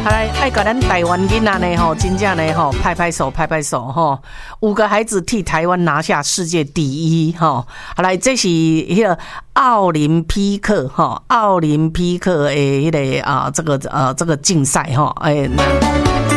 好来，爱甲咱台湾囡仔呢吼，真正呢吼，拍拍手，拍拍手吼！5个孩子替台湾拿下世界第一吼！好来，这是迄个奥林匹克吼，奥林匹克的迄个这个竞赛吼，